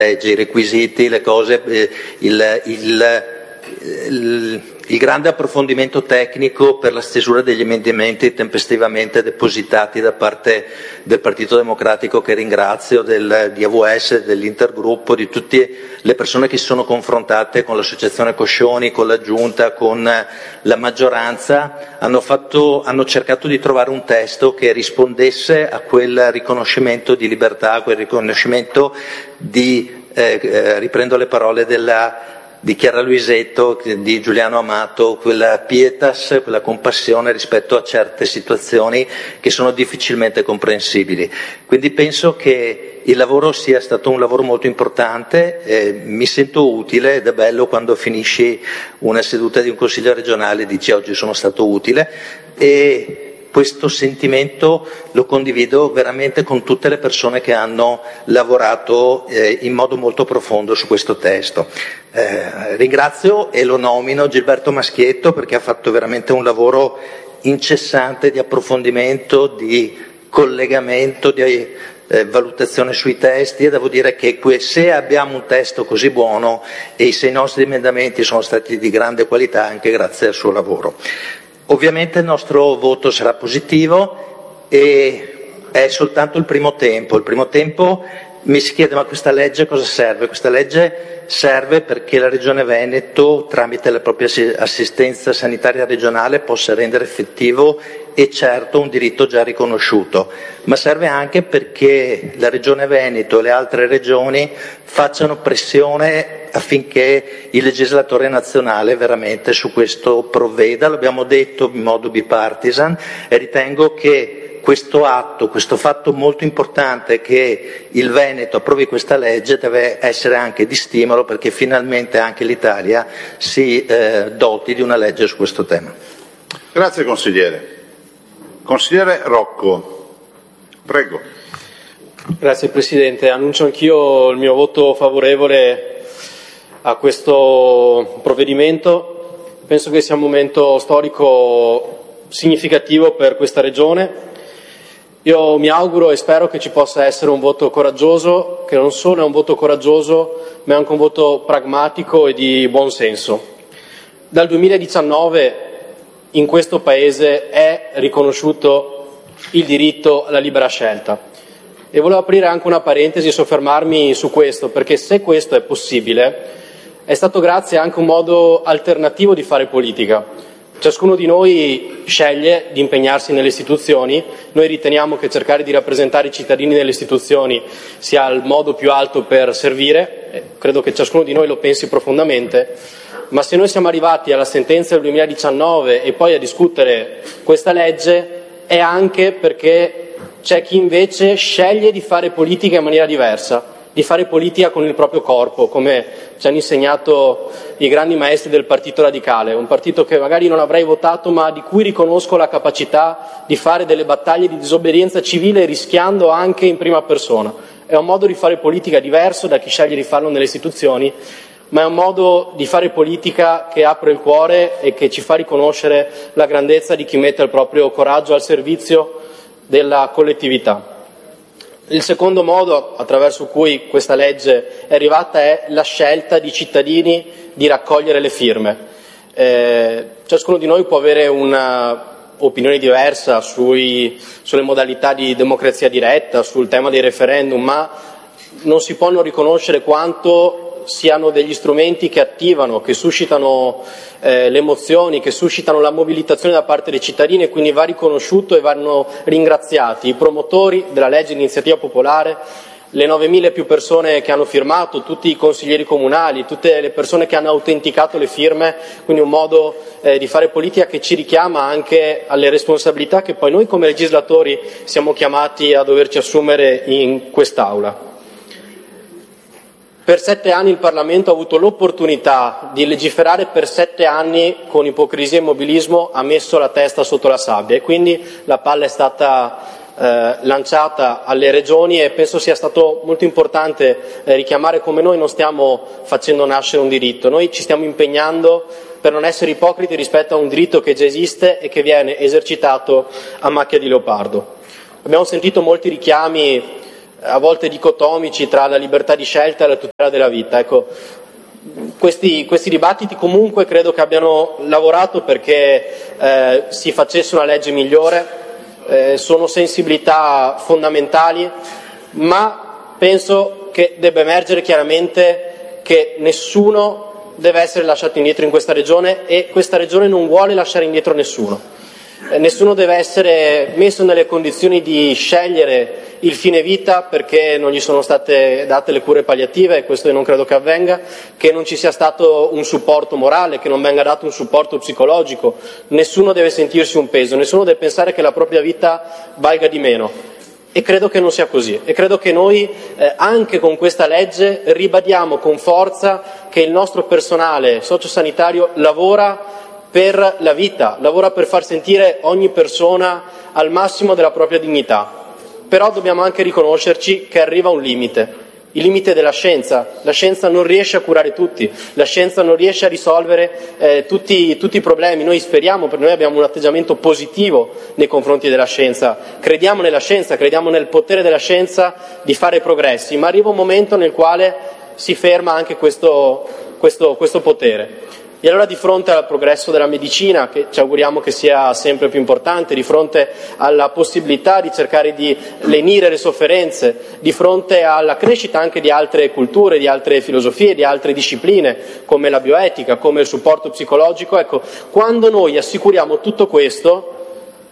legge, i requisiti, le cose, il grande approfondimento tecnico per la stesura degli emendamenti tempestivamente depositati da parte del Partito Democratico, che ringrazio, di AVS, dell'intergruppo, di tutte le persone che si sono confrontate con l'associazione Coscioni, con la Giunta, con la maggioranza, hanno cercato di trovare un testo che rispondesse a quel riconoscimento di libertà, a quel riconoscimento di, riprendo le parole di Chiara Luisetto, di Giuliano Amato, quella pietas, quella compassione rispetto a certe situazioni che sono difficilmente comprensibili. Quindi penso che il lavoro sia stato un lavoro molto importante, mi sento utile ed è bello quando finisci una seduta di un consiglio regionale e dici oggi sono stato utile, e questo sentimento lo condivido veramente con tutte le persone che hanno lavorato in modo molto profondo su questo testo. Ringrazio e lo nomino Gilberto Maschietto, perché ha fatto veramente un lavoro incessante di approfondimento, di collegamento, di valutazione sui testi, e devo dire che se abbiamo un testo così buono e se i nostri emendamenti sono stati di grande qualità, anche grazie al suo lavoro. Ovviamente il nostro voto sarà positivo e è soltanto il primo tempo. Il primo tempo mi si chiede: ma questa legge cosa serve? Questa legge serve perché la Regione Veneto, tramite la propria assistenza sanitaria regionale, possa rendere effettivo e certo un diritto già riconosciuto, ma serve anche perché la Regione Veneto e le altre regioni facciano pressione affinché il legislatore nazionale veramente su questo provveda. L'abbiamo detto in modo bipartisan e ritengo che questo fatto molto importante, che il Veneto approvi questa legge, deve essere anche di stimolo perché finalmente anche l'Italia si doti di una legge su questo tema. Grazie consigliere. Consigliere Rocco, prego. Grazie Presidente, annuncio anch'io il mio voto favorevole a questo provvedimento. Penso che sia un momento storico significativo per questa Regione. Io mi auguro e spero che ci possa essere un voto coraggioso, che non solo è un voto coraggioso, ma è anche un voto pragmatico e di buon senso. Dal 2019 in questo Paese è riconosciuto il diritto alla libera scelta. E volevo aprire anche una parentesi e soffermarmi su questo, perché se questo è possibile è stato grazie anche a un modo alternativo di fare politica. Ciascuno di noi sceglie di impegnarsi nelle istituzioni, noi riteniamo che cercare di rappresentare i cittadini nelle istituzioni sia il modo più alto per servire, credo che ciascuno di noi lo pensi profondamente, ma se noi siamo arrivati alla sentenza del 2019 e poi a discutere questa legge è anche perché c'è chi invece sceglie di fare politica in maniera diversa, di fare politica con il proprio corpo, come ci hanno insegnato i grandi maestri del Partito Radicale, un partito che magari non avrei votato ma di cui riconosco la capacità di fare delle battaglie di disobbedienza civile rischiando anche in prima persona. È un modo di fare politica diverso da chi sceglie di farlo nelle istituzioni, ma è un modo di fare politica che apre il cuore e che ci fa riconoscere la grandezza di chi mette il proprio coraggio al servizio della collettività. Il secondo modo attraverso cui questa legge è arrivata è la scelta di cittadini di raccogliere le firme. Ciascuno di noi può avere un'opinione diversa sulle modalità di democrazia diretta, sul tema dei referendum, ma non si può non riconoscere quanto siano degli strumenti che attivano, che suscitano le emozioni, che suscitano la mobilitazione da parte dei cittadini, e quindi va riconosciuto e vanno ringraziati i promotori della legge di iniziativa popolare, le 9.000 più persone che hanno firmato, tutti i consiglieri comunali, tutte le persone che hanno autenticato le firme, quindi un modo di fare politica che ci richiama anche alle responsabilità che poi noi come legislatori siamo chiamati a doverci assumere in quest'Aula. Per 7 anni il Parlamento ha avuto l'opportunità di legiferare, per 7 anni con ipocrisia e immobilismo ha messo la testa sotto la sabbia, e quindi la palla è stata lanciata alle regioni, e penso sia stato molto importante richiamare come noi non stiamo facendo nascere un diritto, noi ci stiamo impegnando per non essere ipocriti rispetto a un diritto che già esiste e che viene esercitato a macchia di leopardo. Abbiamo sentito molti richiami a volte dicotomici tra la libertà di scelta e la tutela della vita. Ecco, questi dibattiti comunque credo che abbiano lavorato perché si facesse una legge migliore, sono sensibilità fondamentali, ma penso che debba emergere chiaramente che nessuno deve essere lasciato indietro in questa regione e questa regione non vuole lasciare indietro nessuno. Nessuno deve essere messo nelle condizioni di scegliere il fine vita perché non gli sono state date le cure palliative, e questo io non credo che avvenga, che non ci sia stato un supporto morale, che non venga dato un supporto psicologico. Nessuno deve sentirsi un peso, nessuno deve pensare che la propria vita valga di meno. E credo che non sia così. E credo che noi, anche con questa legge, ribadiamo con forza che il nostro personale sociosanitario lavora per la vita, lavora per far sentire ogni persona al massimo della propria dignità. Però dobbiamo anche riconoscerci che arriva un limite, il limite della scienza. La scienza non riesce a curare tutti, la scienza non riesce a risolvere tutti i problemi. Noi speriamo, per noi abbiamo un atteggiamento positivo nei confronti della scienza, crediamo nella scienza, crediamo nel potere della scienza di fare progressi, ma arriva un momento nel quale si ferma anche questo potere. E allora, di fronte al progresso della medicina, che ci auguriamo che sia sempre più importante, di fronte alla possibilità di cercare di lenire le sofferenze, di fronte alla crescita anche di altre culture, di altre filosofie, di altre discipline, come la bioetica, come il supporto psicologico, ecco, quando noi assicuriamo tutto questo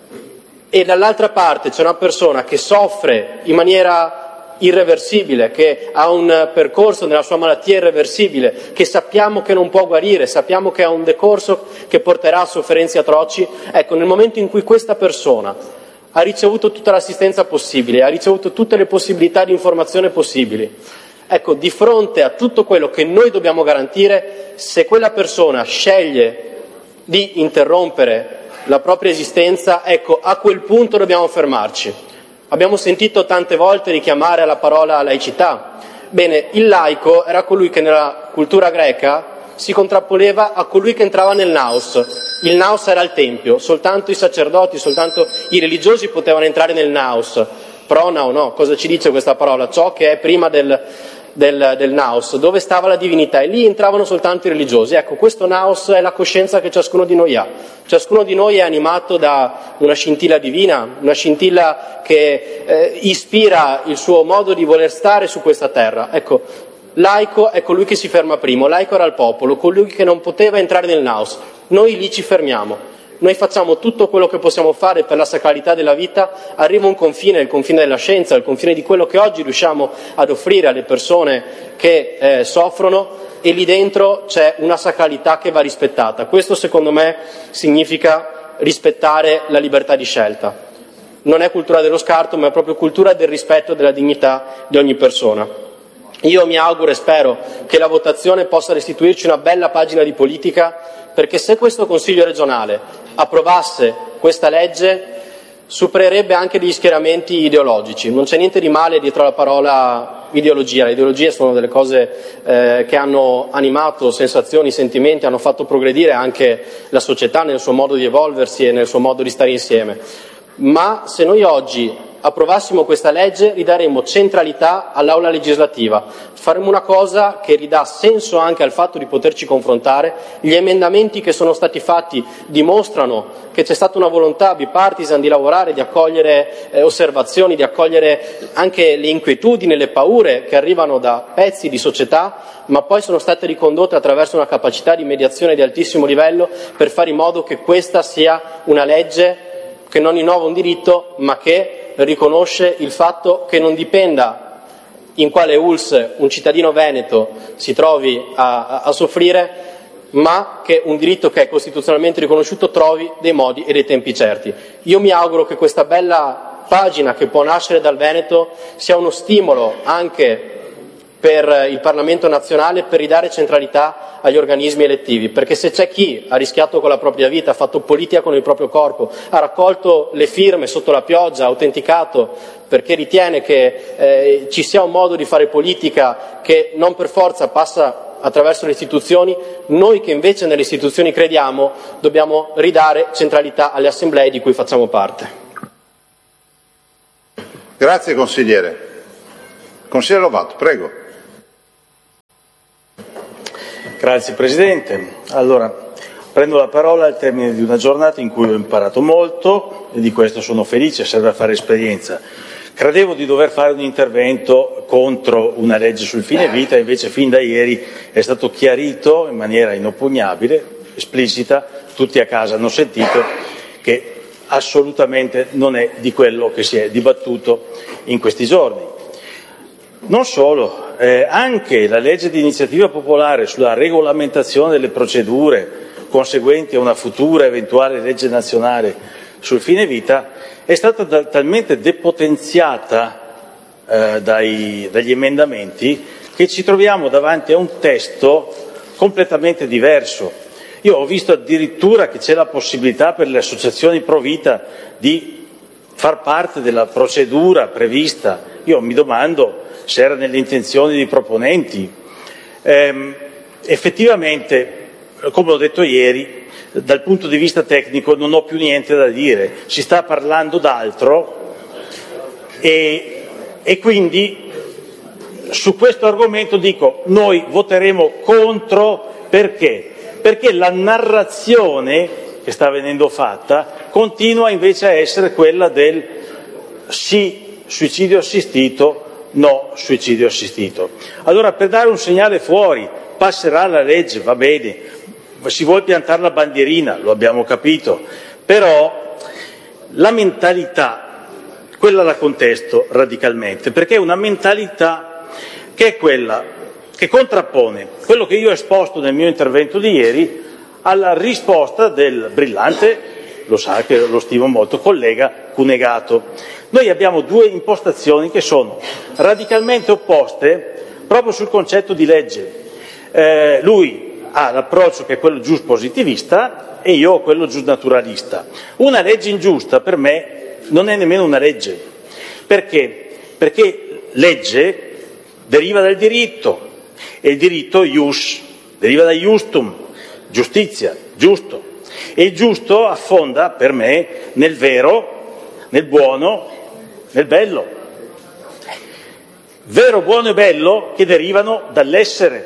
e dall'altra parte c'è una persona che soffre in maniera irreversibile, che ha un percorso nella sua malattia irreversibile, che sappiamo che non può guarire, sappiamo che ha un decorso che porterà a sofferenze atroci, ecco, nel momento in cui questa persona ha ricevuto tutta l'assistenza possibile, ha ricevuto tutte le possibilità di informazione possibili, ecco, di fronte a tutto quello che noi dobbiamo garantire, se quella persona sceglie di interrompere la propria esistenza, ecco, a quel punto dobbiamo fermarci. Abbiamo sentito tante volte richiamare alla parola laicità. Bene, il laico era colui che nella cultura greca si contrapponeva a colui che entrava nel naos. Il naos era il tempio, soltanto i sacerdoti, soltanto i religiosi potevano entrare nel naos. Pronao, no? Cosa ci dice questa parola? Ciò che è prima del naos, dove stava la divinità, e lì entravano soltanto i religiosi. Ecco, questo naos è la coscienza che ciascuno di noi ha. Ciascuno di noi è animato da una scintilla divina, una scintilla che ispira il suo modo di voler stare su questa terra. Ecco, laico è colui che si ferma primo, laico era il popolo, colui che non poteva entrare nel naos. Noi lì ci fermiamo. Noi facciamo tutto quello che possiamo fare per la sacralità della vita, arriva un confine, il confine della scienza, il confine di quello che oggi riusciamo ad offrire alle persone che soffrono, e lì dentro c'è una sacralità che va rispettata. Questo, secondo me, significa rispettare la libertà di scelta. Non è cultura dello scarto, ma è proprio cultura del rispetto della dignità di ogni persona. Io mi auguro e spero che la votazione possa restituirci una bella pagina di politica, perché se questo Consiglio regionale approvasse questa legge supererebbe anche degli schieramenti ideologici. Non c'è niente di male dietro la parola ideologia. Le ideologie sono delle cose che hanno animato sensazioni, sentimenti, hanno fatto progredire anche la società nel suo modo di evolversi e nel suo modo di stare insieme. Ma se noi oggi approvassimo questa legge, ridaremmo centralità all'aula legislativa, faremo una cosa che ridà senso anche al fatto di poterci confrontare. Gli emendamenti che sono stati fatti dimostrano che c'è stata una volontà bipartisan di lavorare, di accogliere osservazioni, di accogliere anche le inquietudini, le paure che arrivano da pezzi di società, ma poi sono state ricondotte attraverso una capacità di mediazione di altissimo livello per fare in modo che questa sia una legge che non innova un diritto, ma che riconosce il fatto che non dipenda in quale ULSS un cittadino veneto si trovi a soffrire, ma che un diritto che è costituzionalmente riconosciuto trovi dei modi e dei tempi certi. Io mi auguro che questa bella pagina che può nascere dal Veneto sia uno stimolo anche per il Parlamento nazionale per ridare centralità agli organismi elettivi, perché se c'è chi ha rischiato con la propria vita, ha fatto politica con il proprio corpo, ha raccolto le firme sotto la pioggia, ha autenticato perché ritiene che ci sia un modo di fare politica che non per forza passa attraverso le istituzioni, noi che invece nelle istituzioni crediamo dobbiamo ridare centralità alle assemblee di cui facciamo parte. Grazie consigliere. Consigliere Lovato, prego. Grazie Presidente. Allora, prendo la parola al termine di una giornata in cui ho imparato molto e di questo sono felice, serve a fare esperienza. Credevo di dover fare un intervento contro una legge sul fine vita, invece fin da ieri è stato chiarito in maniera inoppugnabile, esplicita, tutti a casa hanno sentito che assolutamente non è di quello che si è dibattuto in questi giorni. Non solo, anche la legge di iniziativa popolare sulla regolamentazione delle procedure conseguenti a una futura eventuale legge nazionale sul fine vita è stata talmente depotenziata dagli emendamenti che ci troviamo davanti a un testo completamente diverso. Io ho visto addirittura che c'è la possibilità per le associazioni pro vita di far parte della procedura prevista. Io mi domando se era nelle intenzioni dei proponenti. Effettivamente, come ho detto ieri, dal punto di vista tecnico non ho più niente da dire, si sta parlando d'altro e quindi su questo argomento dico noi voteremo contro perché la narrazione che sta venendo fatta continua invece a essere quella del sì suicidio assistito, no suicidio assistito. Allora, per dare un segnale fuori, passerà la legge, va bene, si vuole piantare la bandierina, lo abbiamo capito, però la mentalità, quella la contesto radicalmente, perché è una mentalità che è quella che contrappone quello che io ho esposto nel mio intervento di ieri alla risposta del brillante, lo sa che lo stimo molto, collega Cunegato. Noi abbiamo due impostazioni che sono radicalmente opposte proprio sul concetto di legge. Lui ha l'approccio che è quello giuspositivista e io ho quello giusnaturalista. Una legge ingiusta per me non è nemmeno una legge. Perché? Perché legge deriva dal diritto e il diritto ius, deriva da iustum, giustizia, giusto. E il giusto affonda per me nel vero, nel buono, nel bello. Vero, buono e bello che derivano dall'essere.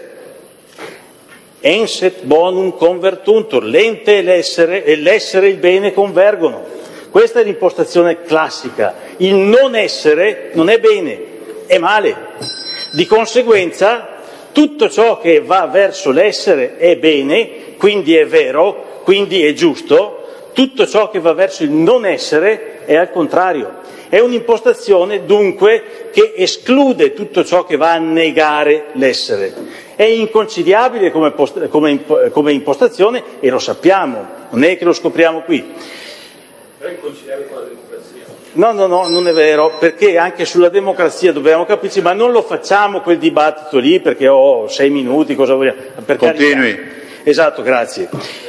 Ens et bonum convertuntur, l'ente e l'essere e il bene convergono. Questa è l'impostazione classica. Il non essere non è bene, è male. Di conseguenza tutto ciò che va verso l'essere è bene, quindi è vero, quindi è giusto. Tutto ciò che va verso il non essere è al contrario. È un'impostazione dunque che esclude tutto ciò che va a negare l'essere. È inconciliabile come impostazione e lo sappiamo, non è che lo scopriamo qui. È inconciliabile con la democrazia. No, non è vero, perché anche sulla democrazia dobbiamo capirci, ma non lo facciamo quel dibattito lì perché ho 6 minuti, cosa vogliamo? Continui. Esatto, grazie.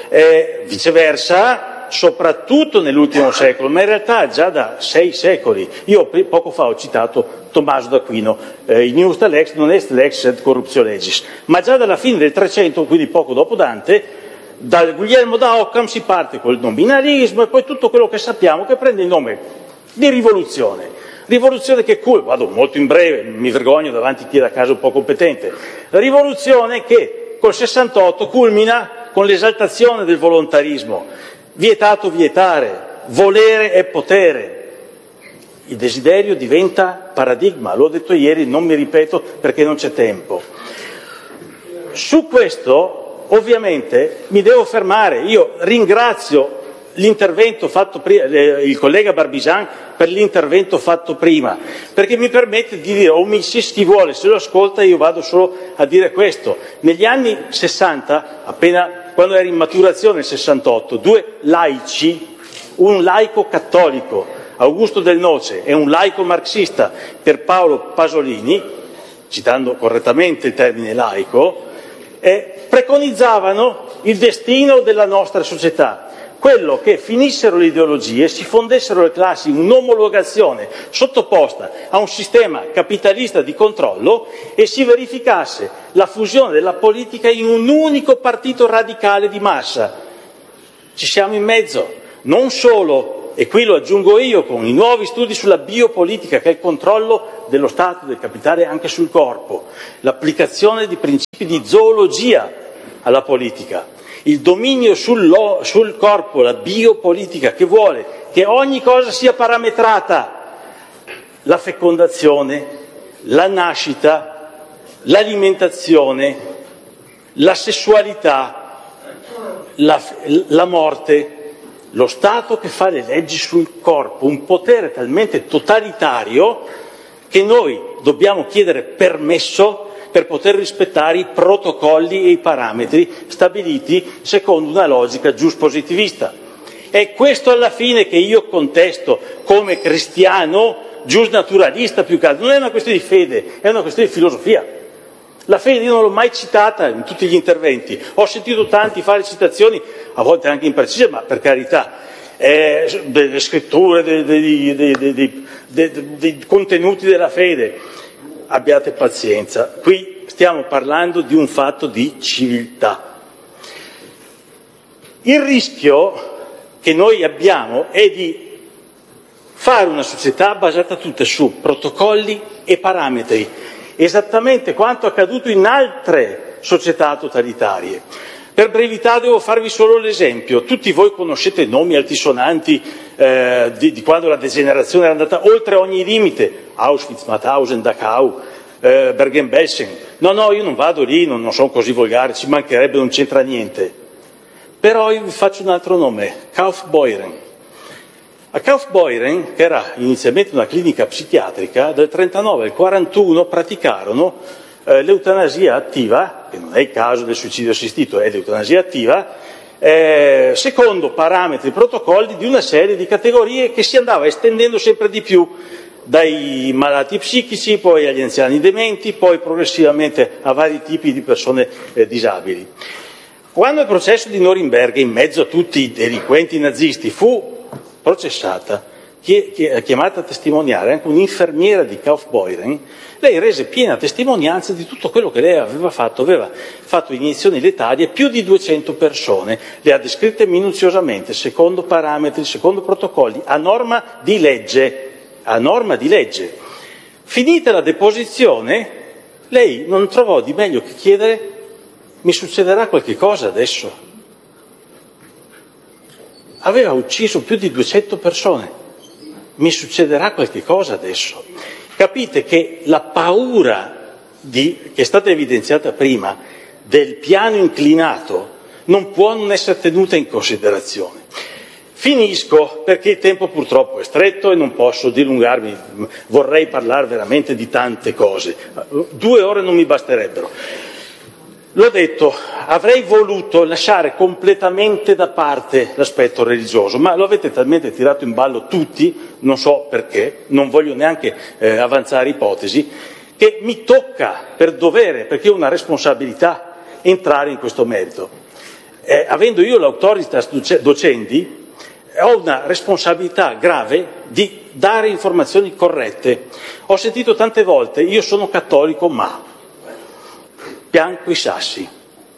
Viceversa, soprattutto nell'ultimo secolo, ma in realtà già da 6 secoli. Io poco fa ho citato Tommaso d'Aquino, Iusta lex non est lex sed corruptio legis, ma già dalla fine del 300, quindi poco dopo Dante, da Guglielmo da Occam si parte col nominalismo e poi tutto quello che sappiamo che prende il nome di rivoluzione. Rivoluzione che vado molto in breve, mi vergogno davanti a chi è da casa un po' competente, la rivoluzione che col 68 culmina con l'esaltazione del volontarismo, vietato vietare, volere e potere. Il desiderio diventa paradigma, l'ho detto ieri, non mi ripeto perché non c'è tempo. Su questo ovviamente mi devo fermare. Io ringrazio l'intervento fatto prima, il collega Barbisan per l'intervento fatto prima, perché mi permette di dire, chi vuole se lo ascolta, io vado solo a dire questo. Negli anni 60, quando ero in maturazione nel 68, 2 laici, un laico cattolico, Augusto Del Noce, e un laico marxista, Pierpaolo Pasolini, citando correttamente il termine laico, preconizzavano il destino della nostra società, quello che finissero le ideologie, si fondessero le classi in un'omologazione sottoposta a un sistema capitalista di controllo e si verificasse la fusione della politica in un unico partito radicale di massa. Ci siamo in mezzo, non solo e qui lo aggiungo io, con i nuovi studi sulla biopolitica, che è il controllo dello Stato, del capitale anche sul corpo, l'applicazione di principi di zoologia alla politica, il dominio sul corpo, la biopolitica che vuole che ogni cosa sia parametrata, la fecondazione, la nascita, l'alimentazione, la sessualità, la morte. Lo Stato che fa le leggi sul corpo, un potere talmente totalitario che noi dobbiamo chiedere permesso per poter rispettare i protocolli e i parametri stabiliti secondo una logica giuspositivista. È questo alla fine che io contesto come cristiano giusnaturalista più che altro. Non è una questione di fede, è una questione di filosofia. La fede io non l'ho mai citata in tutti gli interventi, ho sentito tanti fare citazioni, a volte anche imprecise, ma per carità, delle scritture, dei contenuti della fede. Abbiate pazienza, qui stiamo parlando di un fatto di civiltà. Il rischio che noi abbiamo è di fare una società basata tutta su protocolli e parametri, esattamente quanto accaduto in altre società totalitarie. Per brevità devo farvi solo l'esempio. Tutti voi conoscete nomi altisonanti di quando la degenerazione era andata oltre ogni limite. Auschwitz, Mauthausen, Dachau, Bergen-Belsen. No, io non vado lì, non sono così volgare, ci mancherebbe, non c'entra niente. Però io vi faccio un altro nome, Kaufbeuren. A Kaufbeuren, che era inizialmente una clinica psichiatrica, dal 1939 al 1941 praticarono l'eutanasia attiva, che non è il caso del suicidio assistito, è l'eutanasia attiva, secondo parametri e protocolli di una serie di categorie che si andava estendendo sempre di più, dai malati psichici, poi agli anziani dementi, poi progressivamente a vari tipi di persone disabili. Quando il processo di Norimberga, in mezzo a tutti i delinquenti nazisti, fu processata, chiamata a testimoniare anche un'infermiera di Kaufbeuren, lei rese piena testimonianza di tutto quello che lei aveva fatto iniezioni letali a più di 200 persone, le ha descritte minuziosamente, secondo parametri, secondo protocolli, a norma di legge. Finita la deposizione, lei non trovò di meglio che chiedere: mi succederà qualche cosa adesso? Aveva ucciso più di 200 persone, mi succederà qualche cosa adesso? Capite che la paura che è stata evidenziata prima del piano inclinato non può non essere tenuta in considerazione. Finisco perché il tempo purtroppo è stretto e non posso dilungarmi, vorrei parlare veramente di tante cose, 2 ore non mi basterebbero. L'ho detto, avrei voluto lasciare completamente da parte l'aspetto religioso, ma lo avete talmente tirato in ballo tutti, non so perché, non voglio neanche avanzare ipotesi, che mi tocca per dovere, perché ho una responsabilità, entrare in questo merito. Avendo io l'autoritas docendi, ho una responsabilità grave di dare informazioni corrette. Ho sentito tante volte, io sono cattolico ma... bianco i sassi.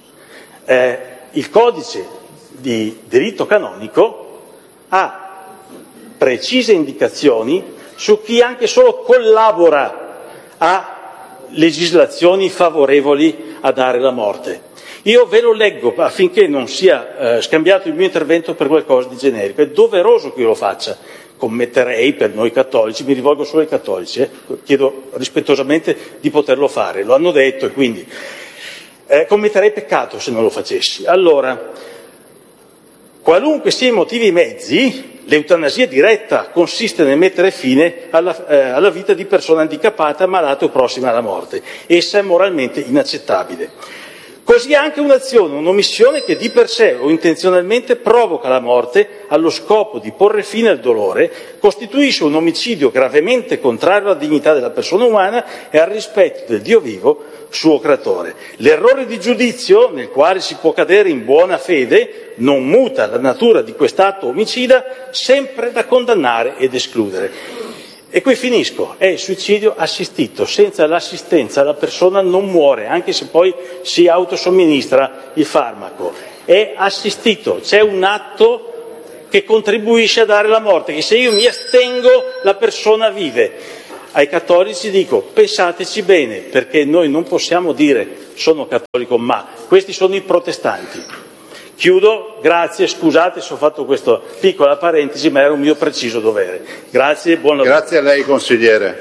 Il codice di diritto canonico ha precise indicazioni su chi anche solo collabora a legislazioni favorevoli a dare la morte. Io ve lo leggo affinché non sia scambiato il mio intervento per qualcosa di generico. È doveroso che io lo faccia. Commetterei, per noi cattolici, mi rivolgo solo ai cattolici, chiedo rispettosamente di poterlo fare, lo hanno detto e quindi commetterei peccato se non lo facessi. Allora, qualunque siano i motivi e i mezzi, l'eutanasia diretta consiste nel mettere fine alla vita di persona handicappata, malata o prossima alla morte. Essa è moralmente inaccettabile. Così anche un'azione, un'omissione che di per sé o intenzionalmente provoca la morte allo scopo di porre fine al dolore, costituisce un omicidio gravemente contrario alla dignità della persona umana e al rispetto del Dio vivo, suo creatore. L'errore di giudizio, nel quale si può cadere in buona fede, non muta la natura di quest'atto omicida, sempre da condannare ed escludere. E qui finisco, è il suicidio assistito, senza l'assistenza la persona non muore, anche se poi si autosomministra il farmaco. È assistito, c'è un atto che contribuisce a dare la morte, che se io mi astengo la persona vive. Ai cattolici dico, pensateci bene, perché noi non possiamo dire sono cattolico, ma questi sono i protestanti. Chiudo, grazie, scusate se ho fatto questa piccola parentesi, ma era un mio preciso dovere. Grazie, buon lavoro. Grazie a lei, consigliere.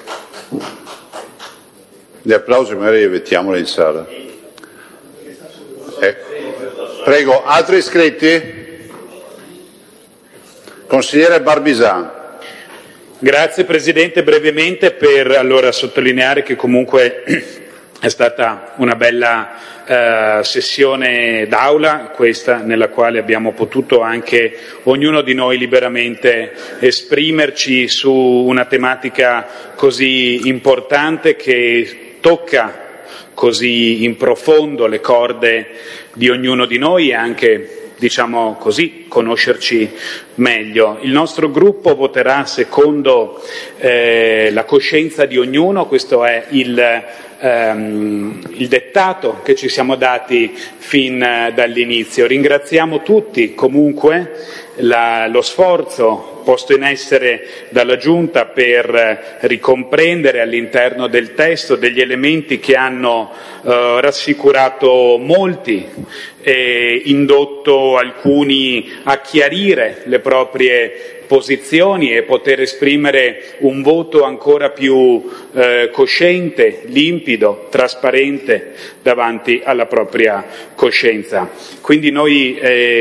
Gli applausi magari li mettiamoli in sala. Prego, altri iscritti? Consigliere Barbisan. Grazie Presidente, brevemente per allora sottolineare che comunque è stata una bella sessione d'aula, questa nella quale abbiamo potuto anche ognuno di noi liberamente esprimerci su una tematica così importante che tocca così in profondo le corde di ognuno di noi e anche, diciamo così, conoscerci meglio. Il nostro gruppo voterà secondo la coscienza di ognuno, questo è il dettato che ci siamo dati fin dall'inizio. Ringraziamo tutti comunque lo sforzo posto in essere dalla Giunta per ricomprendere all'interno del testo degli elementi che hanno rassicurato molti e indotto alcuni a chiarire le proprie posizioni e poter esprimere un voto ancora più cosciente, limpido, trasparente davanti alla propria coscienza. Quindi noi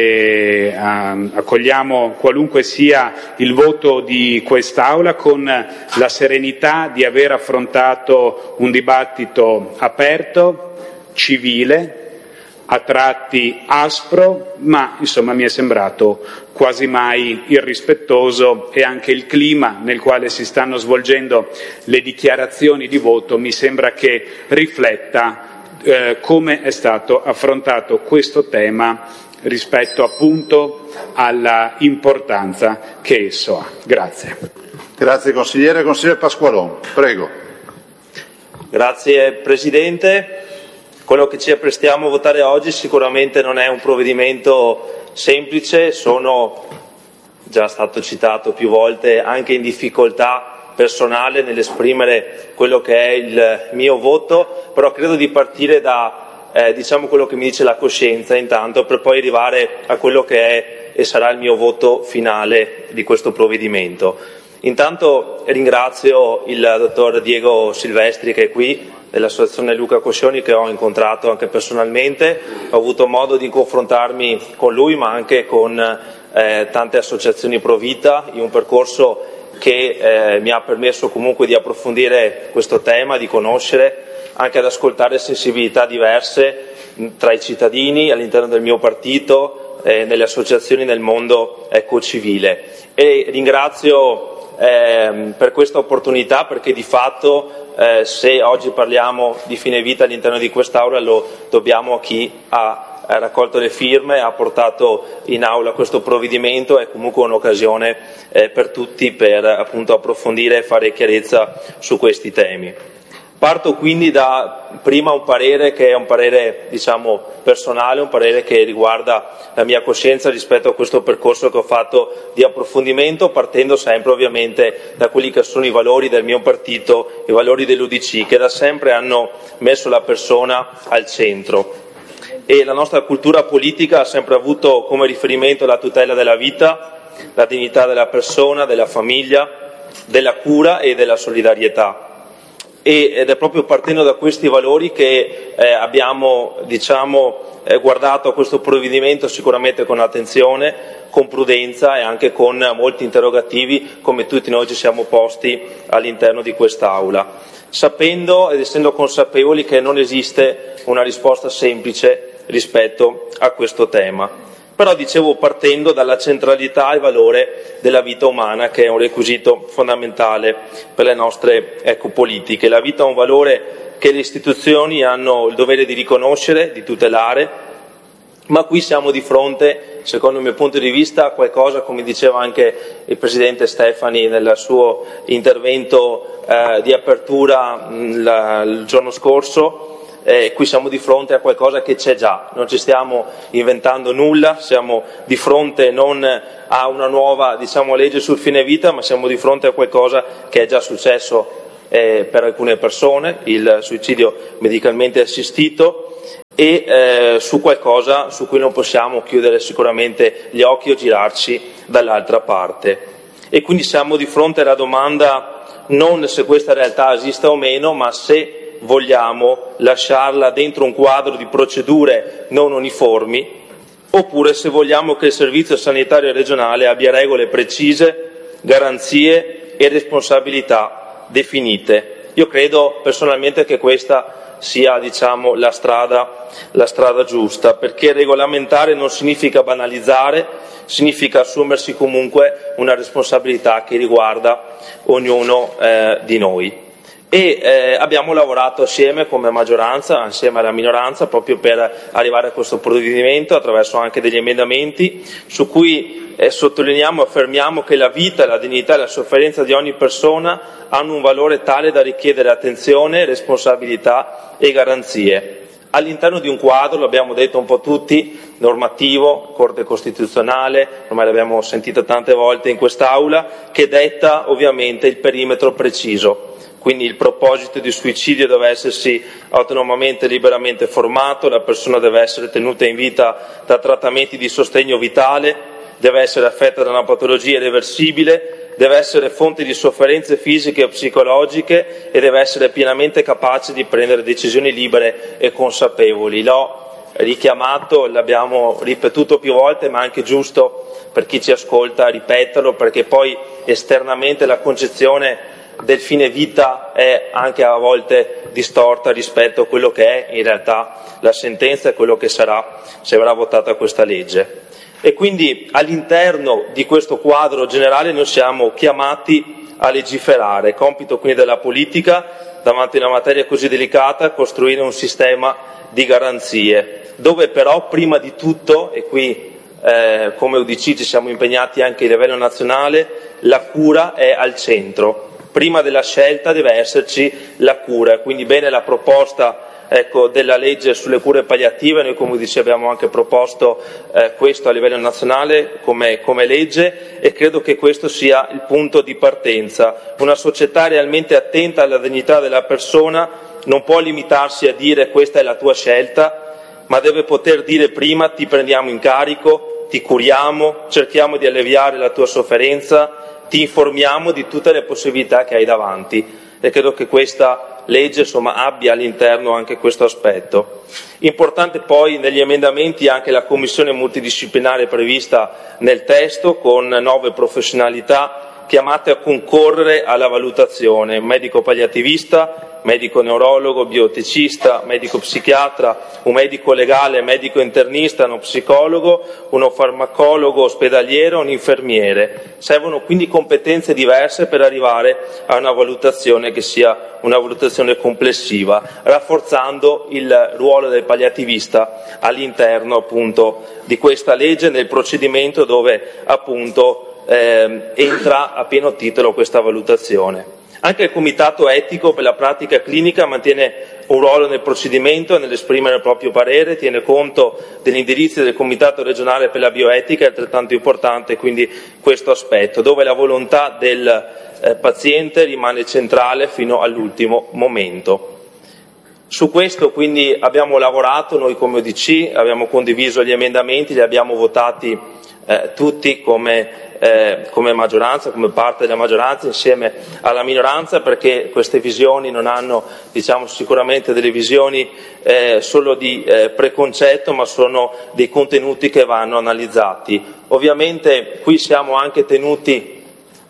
accogliamo qualunque sia il voto di quest'Aula con la serenità di aver affrontato un dibattito aperto, civile, a tratti aspro, ma insomma mi è sembrato quasi mai irrispettoso e anche il clima nel quale si stanno svolgendo le dichiarazioni di voto mi sembra che rifletta come è stato affrontato questo tema rispetto appunto alla importanza che esso ha. Grazie. Grazie consigliere. Consigliere Pasqualon, prego. Grazie Presidente. Quello che ci apprestiamo a votare oggi sicuramente non è un provvedimento semplice, sono, già stato citato più volte, anche in difficoltà personale nell'esprimere quello che è il mio voto, però credo di partire da diciamo quello che mi dice la coscienza intanto, per poi arrivare a quello che è e sarà il mio voto finale di questo provvedimento. Intanto ringrazio il dottor Diego Silvestri che è qui, dell'associazione Luca Coscioni, che ho incontrato anche personalmente, ho avuto modo di confrontarmi con lui ma anche con tante associazioni pro vita in un percorso che mi ha permesso comunque di approfondire questo tema, di conoscere, anche ad ascoltare sensibilità diverse tra i cittadini, all'interno del mio partito, nelle associazioni nel mondo ecocivile. E ringrazio per questa opportunità perché di fatto se oggi parliamo di fine vita all'interno di quest'Aula lo dobbiamo a chi ha raccolto le firme, ha portato in Aula questo provvedimento, è comunque un'occasione per tutti per appunto approfondire e fare chiarezza su questi temi. Parto quindi da prima un parere che è un parere diciamo personale, un parere che riguarda la mia coscienza rispetto a questo percorso che ho fatto di approfondimento, partendo sempre ovviamente da quelli che sono i valori del mio partito, i valori dell'UDC, che da sempre hanno messo la persona al centro. E la nostra cultura politica ha sempre avuto come riferimento la tutela della vita, la dignità della persona, della famiglia, della cura e della solidarietà. Ed è proprio partendo da questi valori che abbiamo guardato a questo provvedimento sicuramente con attenzione, con prudenza e anche con molti interrogativi come tutti noi ci siamo posti all'interno di quest'Aula, sapendo ed essendo consapevoli che non esiste una risposta semplice rispetto a questo tema. Però dicevo partendo dalla centralità e valore della vita umana, che è un requisito fondamentale per le nostre politiche. La vita è un valore che le istituzioni hanno il dovere di riconoscere, di tutelare, ma qui siamo di fronte, secondo il mio punto di vista, a qualcosa, come diceva anche il Presidente Stefani nel suo intervento di apertura il giorno scorso, qui siamo di fronte a qualcosa che c'è già, non ci stiamo inventando nulla, siamo di fronte non a una nuova legge sul fine vita, ma siamo di fronte a qualcosa che è già successo per alcune persone, il suicidio medicalmente assistito, e su qualcosa su cui non possiamo chiudere sicuramente gli occhi o girarci dall'altra parte. E quindi siamo di fronte alla domanda non se questa realtà esista o meno, ma se vogliamo lasciarla dentro un quadro di procedure non uniformi, oppure se vogliamo che il servizio sanitario regionale abbia regole precise, garanzie e responsabilità definite. Io credo personalmente che questa sia, la strada giusta, perché regolamentare non significa banalizzare, significa assumersi comunque una responsabilità che riguarda ognuno di noi. E abbiamo lavorato assieme come maggioranza, assieme alla minoranza, proprio per arrivare a questo provvedimento attraverso anche degli emendamenti su cui sottolineiamo e affermiamo che la vita, la dignità e la sofferenza di ogni persona hanno un valore tale da richiedere attenzione, responsabilità e garanzie. All'interno di un quadro, l'abbiamo detto un po' tutti, normativo, Corte Costituzionale, ormai l'abbiamo sentita tante volte in quest'Aula, che detta ovviamente il perimetro preciso. Quindi il proposito di suicidio deve essersi autonomamente e liberamente formato, la persona deve essere tenuta in vita da trattamenti di sostegno vitale, deve essere affetta da una patologia irreversibile, deve essere fonte di sofferenze fisiche e psicologiche e deve essere pienamente capace di prendere decisioni libere e consapevoli. L'ho richiamato, l'abbiamo ripetuto più volte, ma è anche giusto per chi ci ascolta ripeterlo, perché poi esternamente la concezione del fine vita è anche a volte distorta rispetto a quello che è in realtà la sentenza e quello che sarà se verrà votata questa legge. E quindi all'interno di questo quadro generale noi siamo chiamati a legiferare, compito quindi della politica davanti a una materia così delicata, costruire un sistema di garanzie, dove però prima di tutto, e qui come UDC ci siamo impegnati anche a livello nazionale, la cura è al centro. Prima della scelta deve esserci la cura, quindi bene la proposta della legge sulle cure palliative, noi come UDC abbiamo anche proposto questo a livello nazionale come legge e credo che questo sia il punto di partenza. Una società realmente attenta alla dignità della persona non può limitarsi a dire questa è la tua scelta, ma deve poter dire prima ti prendiamo in carico, ti curiamo, cerchiamo di alleviare la tua sofferenza, ti informiamo di tutte le possibilità che hai davanti e credo che questa legge abbia all'interno anche questo aspetto. Importante poi negli emendamenti anche la commissione multidisciplinare prevista nel testo con 9 professionalità chiamate a concorrere alla valutazione, un medico palliativista, medico neurologo, bioeticista, medico psichiatra, un medico legale, medico internista, uno psicologo, uno farmacologo ospedaliero, un infermiere. Servono quindi competenze diverse per arrivare a una valutazione che sia una valutazione complessiva, rafforzando il ruolo del palliativista all'interno appunto di questa legge nel procedimento dove appunto entra a pieno titolo questa valutazione. Anche il Comitato etico per la pratica clinica mantiene un ruolo nel procedimento, nell'esprimere il proprio parere, tiene conto degli indirizzi del Comitato regionale per la bioetica, è altrettanto importante quindi questo aspetto, dove la volontà del paziente rimane centrale fino all'ultimo momento. Su questo quindi abbiamo lavorato noi come UDC, abbiamo condiviso gli emendamenti, li abbiamo votati tutti come maggioranza, come parte della maggioranza insieme alla minoranza, perché queste visioni non hanno sicuramente delle visioni solo di preconcetto, ma sono dei contenuti che vanno analizzati. Ovviamente qui siamo anche tenuti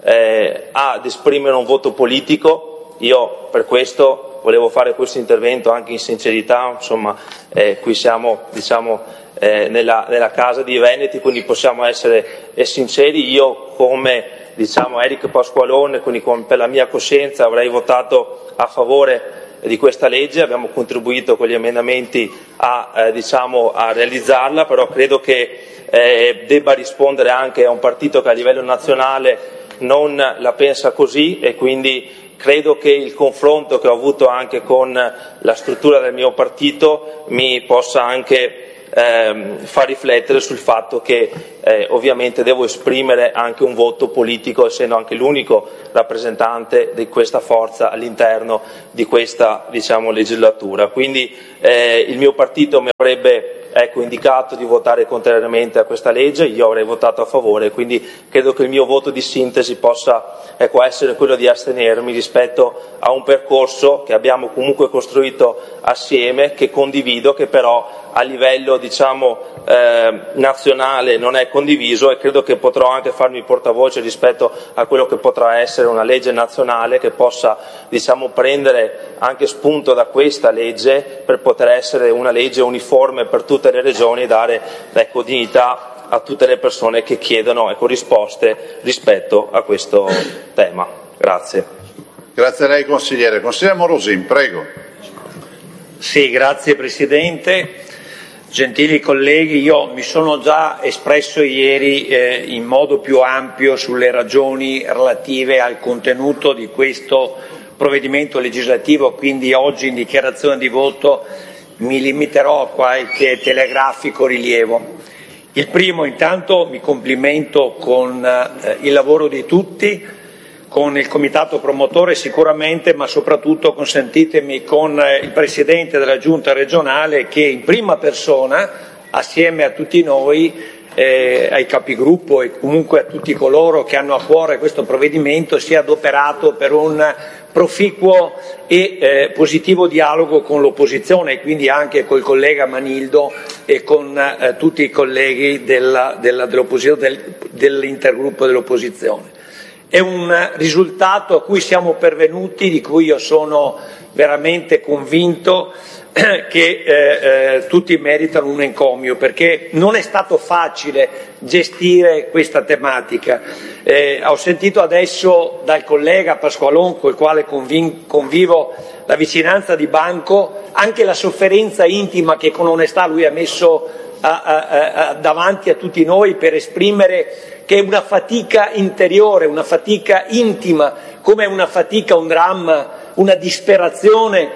ad esprimere un voto politico, io per questo volevo fare questo intervento anche in sincerità, qui siamo nella casa di Veneti, quindi possiamo essere sinceri. Io come Eric Pasqualone, quindi per la mia coscienza avrei votato a favore di questa legge, abbiamo contribuito con gli emendamenti a realizzarla, però credo che debba rispondere anche a un partito che a livello nazionale non la pensa così e quindi credo che il confronto che ho avuto anche con la struttura del mio partito mi possa anche far riflettere sul fatto che ovviamente devo esprimere anche un voto politico, essendo anche l'unico rappresentante di questa forza all'interno di questa, diciamo, legislatura. Quindi il mio partito mi avrebbe indicato di votare contrariamente a questa legge, io avrei votato a favore, quindi credo che il mio voto di sintesi possa essere quello di astenermi rispetto a un percorso che abbiamo comunque costruito assieme, che condivido, che però a livello, diciamo, nazionale non è condiviso, e credo che potrò anche farmi portavoce rispetto a quello che potrà essere una legge nazionale che possa, diciamo, prendere anche spunto da questa legge per poter essere una legge uniforme per tutte le regioni e dare dignità a tutte le persone che chiedono risposte rispetto a questo tema. Grazie. Grazie a lei consigliere. Consigliere Morosin, prego. Sì, grazie Presidente. Gentili colleghi, io mi sono già espresso ieri in modo più ampio sulle ragioni relative al contenuto di questo provvedimento legislativo, quindi oggi in dichiarazione di voto mi limiterò a qualche telegrafico rilievo. Il primo, intanto mi complimento con il lavoro di tutti, con il comitato promotore sicuramente, ma soprattutto, consentitemi, con il Presidente della Giunta regionale che in prima persona, assieme a tutti noi, ai capigruppo e comunque a tutti coloro che hanno a cuore questo provvedimento, si è adoperato per un proficuo e positivo dialogo con l'opposizione, e quindi anche col collega Manildo e con tutti i colleghi dell'intergruppo dell'opposizione. È un risultato a cui siamo pervenuti, di cui io sono veramente convinto che tutti meritano un encomio, perché non è stato facile gestire questa tematica. Ho sentito adesso dal collega Pasqualon, col quale convivo la vicinanza di banco, anche la sofferenza intima che con onestà lui ha messo davanti a tutti noi per esprimere che è una fatica interiore, una fatica intima, come una fatica, un dramma, una disperazione,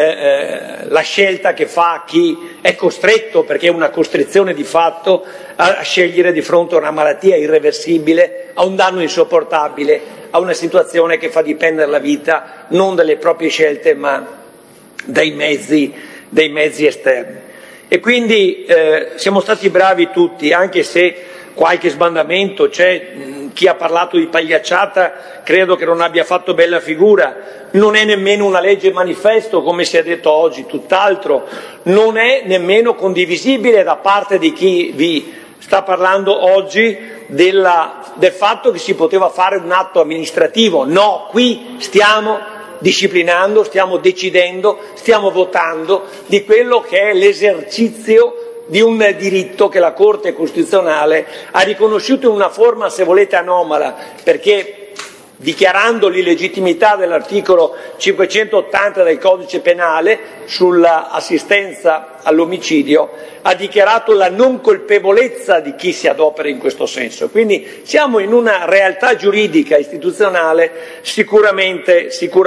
la scelta che fa chi è costretto, perché è una costrizione di fatto, a scegliere di fronte a una malattia irreversibile, a un danno insopportabile, a una situazione che fa dipendere la vita non dalle proprie scelte ma dai mezzi esterni. E quindi siamo stati bravi tutti, anche se qualche sbandamento c'è. Chi ha parlato di pagliacciata credo che non abbia fatto bella figura. Non è nemmeno una legge manifesto, come si è detto oggi, tutt'altro. Non è nemmeno condivisibile da parte di chi vi sta parlando oggi del fatto che si poteva fare un atto amministrativo. No, qui stiamo disciplinando, stiamo decidendo, stiamo votando di quello che è l'esercizio di un diritto che la Corte Costituzionale ha riconosciuto in una forma, se volete, anomala, perché dichiarando l'illegittimità dell'articolo 580 del Codice Penale sull'assistenza all'omicidio, ha dichiarato la non colpevolezza di chi si adopera in questo senso. Quindi siamo in una realtà giuridica istituzionale sicuramente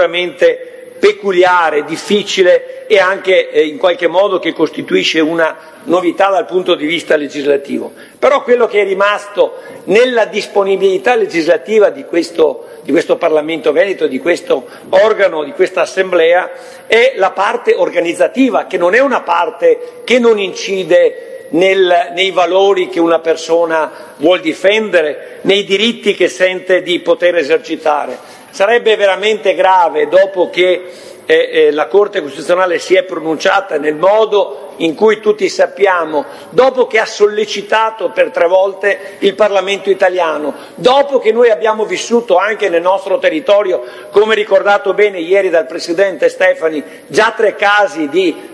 peculiare, difficile e anche in qualche modo che costituisce una novità dal punto di vista legislativo. Però quello che è rimasto nella disponibilità legislativa di questo Parlamento Veneto, di questo organo, di questa Assemblea, è la parte organizzativa, che non è una parte che non incide nei valori che una persona vuol difendere, nei diritti che sente di poter esercitare. Sarebbe veramente grave, dopo che la Corte Costituzionale si è pronunciata nel modo in cui tutti sappiamo, dopo che ha sollecitato per 3 volte il Parlamento italiano, dopo che noi abbiamo vissuto anche nel nostro territorio, come ricordato bene ieri dal Presidente Stefani, già 3 casi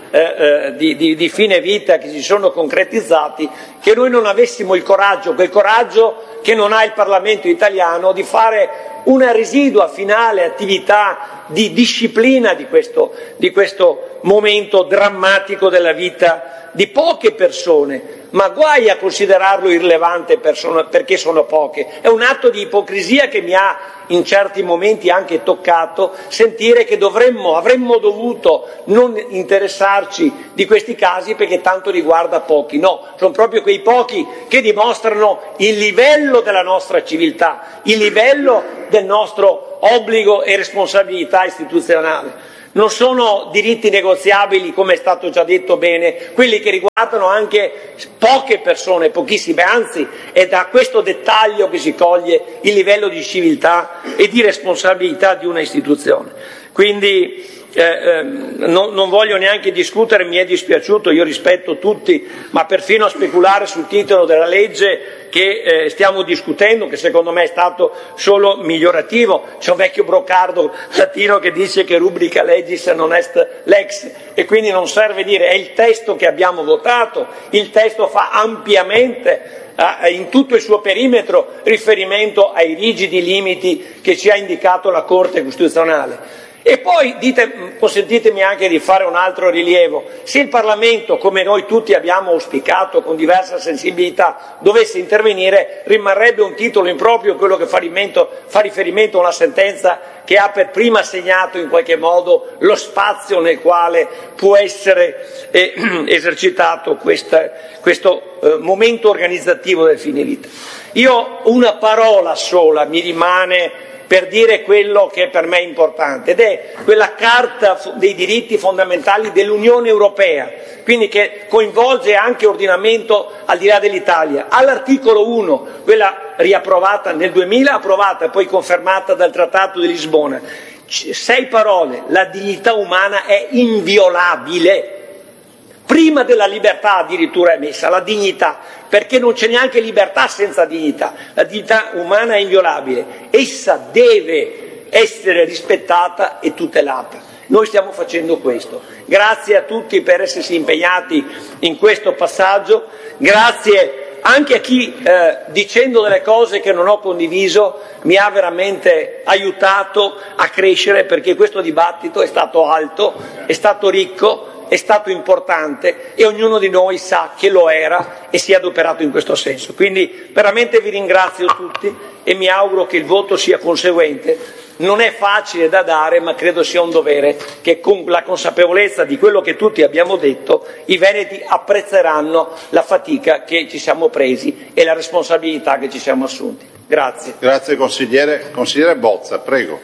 di fine vita che si sono concretizzati, che noi non avessimo il coraggio, quel coraggio che non ha il Parlamento italiano, di fare una residua finale attività di disciplina di questo momento drammatico della vita di poche persone, ma guai a considerarlo irrilevante perché sono poche. È un atto di ipocrisia che mi ha in certi momenti anche toccato sentire che avremmo dovuto non interessarci di questi casi perché tanto riguarda pochi. No, sono proprio quei pochi che dimostrano il livello della nostra civiltà, il livello del nostro obbligo e responsabilità istituzionale. Non sono diritti negoziabili, come è stato già detto bene, quelli che riguardano anche poche persone, pochissime, anzi è da questo dettaglio che si coglie il livello di civiltà e di responsabilità di una istituzione. Quindi non voglio neanche discutere, mi è dispiaciuto, io rispetto tutti, ma perfino a speculare sul titolo della legge che stiamo discutendo, che secondo me è stato solo migliorativo. C'è un vecchio brocardo latino che dice che rubrica legis non est lex, e quindi non serve dire, è il testo che abbiamo votato, il testo fa ampiamente in tutto il suo perimetro riferimento ai rigidi limiti che ci ha indicato la Corte Costituzionale. E poi consentitemi anche di fare un altro rilievo: se il Parlamento, come noi tutti abbiamo auspicato con diversa sensibilità, dovesse intervenire, rimarrebbe un titolo improprio quello che fa riferimento a una sentenza che ha per prima segnato in qualche modo lo spazio nel quale può essere esercitato questo momento organizzativo del fine vita. Io una parola sola mi rimane per dire quello che per me è importante, ed è quella Carta dei diritti fondamentali dell'Unione Europea, quindi che coinvolge anche ordinamento al di là dell'Italia. All'articolo 1, quella riapprovata nel 2000, approvata e poi confermata dal Trattato di Lisbona, 6 parole: la dignità umana è inviolabile. Prima della libertà addirittura è messa la dignità, perché non c'è neanche libertà senza dignità. La dignità umana è inviolabile, essa deve essere rispettata e tutelata. Noi stiamo facendo questo. Grazie a tutti per essersi impegnati in questo passaggio, grazie anche a chi dicendo delle cose che non ho condiviso mi ha veramente aiutato a crescere, perché questo dibattito è stato alto, è stato ricco, è stato importante e ognuno di noi sa che lo era e si è adoperato in questo senso. Quindi veramente vi ringrazio tutti e mi auguro che il voto sia conseguente. Non è facile da dare, ma credo sia un dovere che, con la consapevolezza di quello che tutti abbiamo detto, i veneti apprezzeranno la fatica che ci siamo presi e la responsabilità che ci siamo assunti. Grazie. Grazie consigliere. Consigliere Bozza, prego.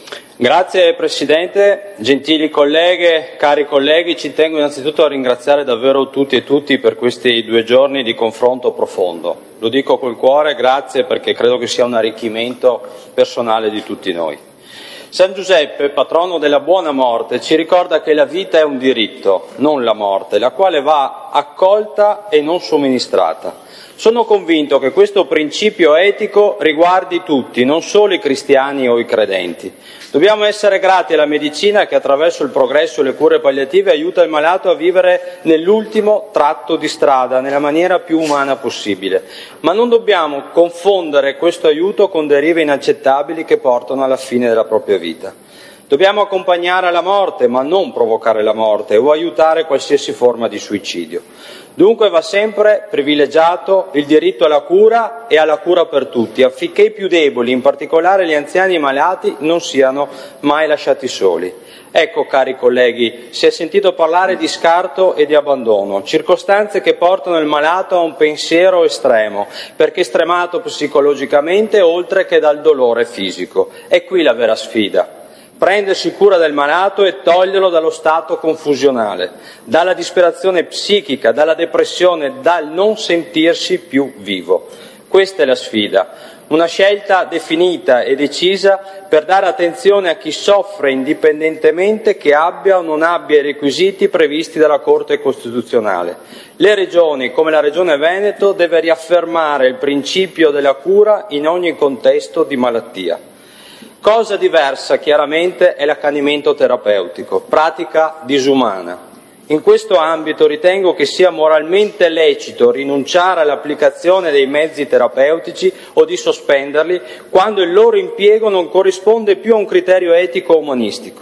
Grazie Presidente, gentili colleghe, cari colleghi, ci tengo innanzitutto a ringraziare davvero tutti e tutti per questi 2 giorni di confronto profondo. Lo dico col cuore, grazie, perché credo che sia un arricchimento personale di tutti noi. San Giuseppe, patrono della buona morte, ci ricorda che la vita è un diritto, non la morte, la quale va accolta e non somministrata. Sono convinto che questo principio etico riguardi tutti, non solo i cristiani o i credenti. Dobbiamo essere grati alla medicina che attraverso il progresso e le cure palliative aiuta il malato a vivere nell'ultimo tratto di strada, nella maniera più umana possibile. Ma non dobbiamo confondere questo aiuto con derive inaccettabili che portano alla fine della propria vita. Dobbiamo accompagnare la morte, ma non provocare la morte o aiutare qualsiasi forma di suicidio. Dunque va sempre privilegiato il diritto alla cura e alla cura per tutti, affinché i più deboli, in particolare gli anziani e i malati, non siano mai lasciati soli. Ecco, cari colleghi, si è sentito parlare di scarto e di abbandono, circostanze che portano il malato a un pensiero estremo, perché stremato psicologicamente oltre che dal dolore fisico. È qui la vera sfida. Prendersi cura del malato e toglierlo dallo stato confusionale, dalla disperazione psichica, dalla depressione, dal non sentirsi più vivo. Questa è la sfida, una scelta definita e decisa per dare attenzione a chi soffre indipendentemente che abbia o non abbia i requisiti previsti dalla Corte Costituzionale. Le regioni, come la Regione Veneto, deve riaffermare il principio della cura in ogni contesto di malattia. Cosa diversa, chiaramente, è l'accanimento terapeutico, pratica disumana. In questo ambito ritengo che sia moralmente lecito rinunciare all'applicazione dei mezzi terapeutici o di sospenderli quando il loro impiego non corrisponde più a un criterio etico umanistico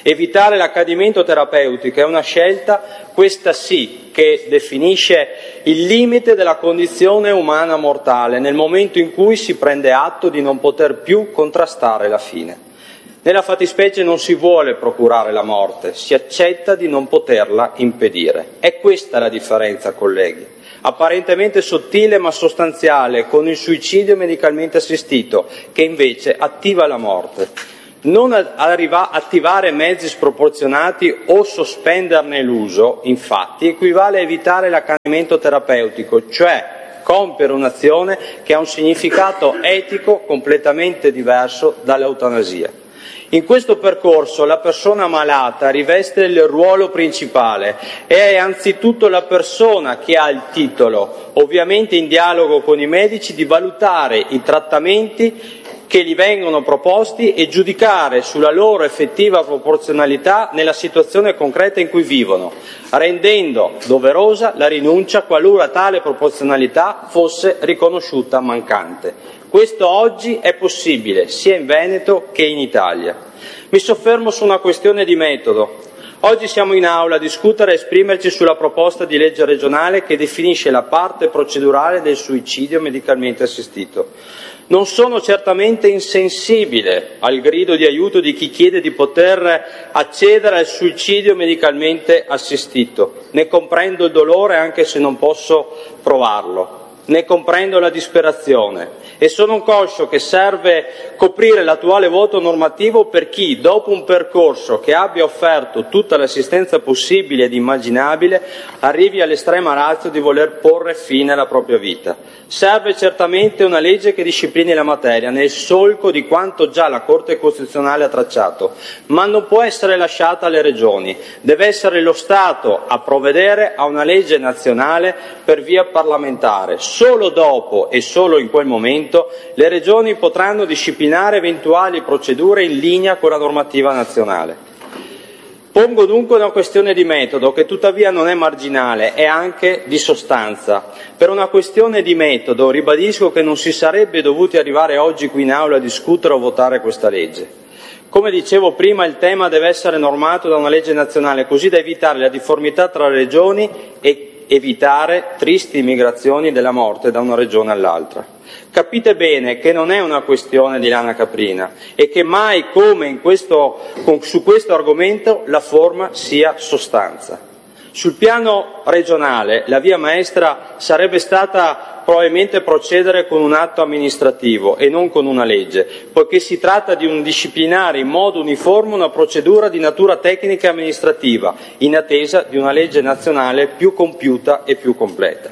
Evitare l'accadimento terapeutico è una scelta, questa sì, che definisce il limite della condizione umana mortale nel momento in cui si prende atto di non poter più contrastare la fine. Nella fattispecie non si vuole procurare la morte, si accetta di non poterla impedire. È questa la differenza, colleghi, apparentemente sottile ma sostanziale con il suicidio medicalmente assistito, che invece attiva la morte. Non attivare mezzi sproporzionati o sospenderne l'uso, infatti, equivale a evitare l'accanimento terapeutico, cioè compiere un'azione che ha un significato etico completamente diverso dall'eutanasia. In questo percorso la persona malata riveste il ruolo principale, è anzitutto la persona che ha il titolo, ovviamente in dialogo con i medici, di valutare i trattamenti che gli vengono proposti e giudicare sulla loro effettiva proporzionalità nella situazione concreta in cui vivono, rendendo doverosa la rinuncia qualora tale proporzionalità fosse riconosciuta mancante. Questo oggi è possibile sia in Veneto che in Italia. Mi soffermo su una questione di metodo. Oggi siamo in aula a discutere e esprimerci sulla proposta di legge regionale che definisce la parte procedurale del suicidio medicalmente assistito. Non sono certamente insensibile al grido di aiuto di chi chiede di poter accedere al suicidio medicalmente assistito. Ne comprendo il dolore anche se non posso provarlo. Ne comprendo la disperazione e sono conscio che serve coprire l'attuale vuoto normativo per chi, dopo un percorso che abbia offerto tutta l'assistenza possibile ed immaginabile, arrivi all'estrema ratio di voler porre fine alla propria vita. Serve certamente una legge che disciplini la materia nel solco di quanto già la Corte Costituzionale ha tracciato, ma non può essere lasciata alle regioni. Deve essere lo Stato a provvedere a una legge nazionale per via parlamentare. Solo dopo e solo in quel momento le regioni potranno disciplinare eventuali procedure in linea con la normativa nazionale. Pongo dunque una questione di metodo che tuttavia non è marginale, è anche di sostanza. Per una questione di metodo ribadisco che non si sarebbe dovuti arrivare oggi qui in aula a discutere o votare questa legge. Come dicevo prima, il tema deve essere normato da una legge nazionale così da evitare la difformità tra le regioni e evitare tristi migrazioni della morte da una regione all'altra. Capite bene che non è una questione di lana caprina e che mai come su questo argomento la forma sia sostanza. Sul piano regionale la via maestra sarebbe stata probabilmente procedere con un atto amministrativo e non con una legge, poiché si tratta di un disciplinare in modo uniforme una procedura di natura tecnica e amministrativa, in attesa di una legge nazionale più compiuta e più completa.